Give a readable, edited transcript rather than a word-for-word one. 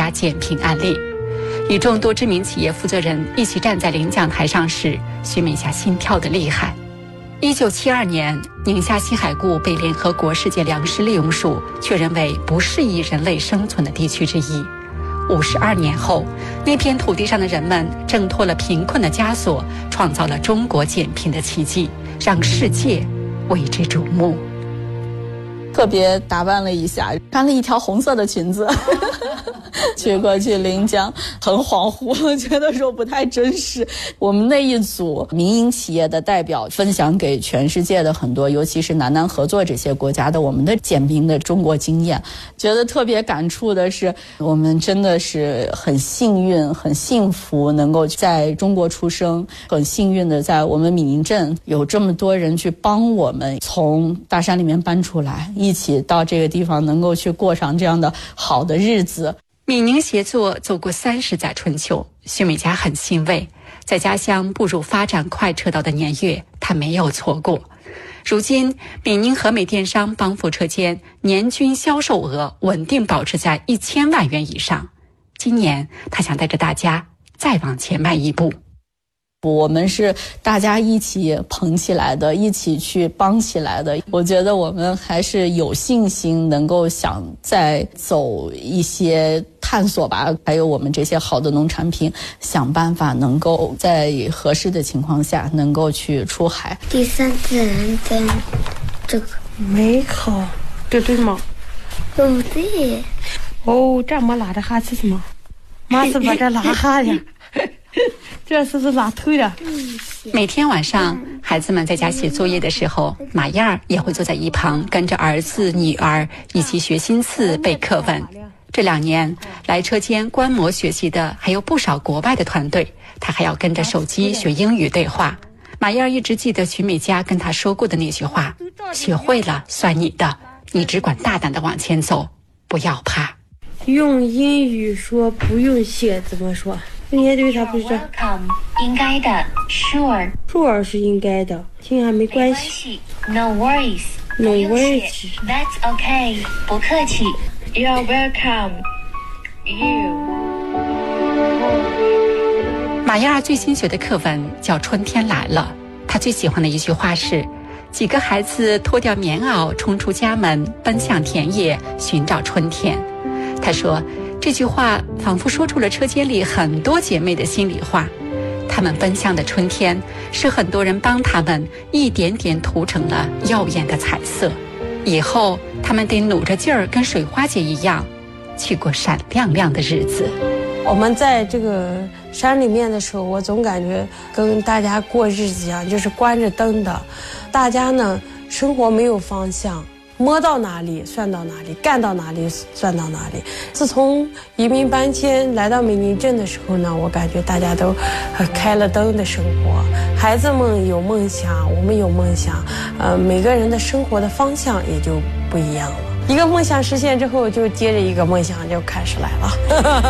家减贫案例。与众多知名企业负责人一起站在领奖台上时，徐美霞心跳得厉害。1972年，宁夏西海固被联合国世界粮食利用署确认为不适宜人类生存的地区之一。52年后，那片土地上的人们挣脱了贫困的枷锁，创造了中国减贫的奇迹，让世界为之瞩目。 特别打扮了一下，穿了一条红色的裙子去过去领奖，很恍惚，觉得说不太真实。我们那一组民营企业的代表分享给全世界的很多，尤其是南南合作这些国家的我们的减贫的中国经验，觉得特别感触的是，我们真的是很幸运很幸福能够在中国出生，很幸运的在我们闽宁镇有这么多人去帮我们从大山里面搬出来，一起到这个地方能够去过上这样的好的日子。 闽宁协作走过30载春秋，徐美霞很欣慰，在家乡步入发展快车道的年月，她没有错过。如今，闽宁和美电商帮扶车间年均销售额稳定保持在1000万元以上。今年，她想带着大家再往前迈一步。 我们是大家一起捧起来的，一起去帮起来的。我觉得我们还是有信心能够想再走一些探索吧，还有我们这些好的农产品，想办法能够在合适的情况下能够去出海。 第三自然灯，这个没好，这对吗？ 不对。 哦，这么拉的哈是什么？妈是把这拉哈的。这是不是拉头的？ 每天晚上，孩子们在家写作业的时候，马燕儿也会坐在一旁，跟着儿子、女儿一起学新词、背课文。这2年来车间观摩学习的还有不少国外的团队，他还要跟着手机学英语对话。马燕儿一直记得徐美佳跟他说过的那句话：学会了算你的，你只管大胆地往前走，不要怕。 用英语说不用写怎么说？今天对啥不是这 ？Welcome， 应该的 ，Sure 是应该的，听还没关系。 No worries，No worries，That's okay， 不客气。You're welcome，You。 马燕儿最新学的课文叫《春天来了》，她最喜欢的一句话是：几个孩子脱掉棉袄，冲出家门，奔向田野，寻找春天。她说，这句话仿佛说出了车间里很多姐妹的心里话。她们奔向的春天，是很多人帮她们一点点涂成了耀眼的彩色。以后她们得努着劲儿，跟水花姐一样，去过闪亮亮的日子。 我们在这个山里面的时候，我总感觉跟大家过日子一样，就是关着灯的。大家呢，生活没有方向。摸到哪里算到哪里，干到哪里算到哪里。自从移民搬迁来到闽宁镇的时候呢，我感觉大家都开了灯的生活，孩子们有梦想，我们有梦想，每个人的生活的方向也就不一样了。一个梦想实现之后，就接着一个梦想就开始来了。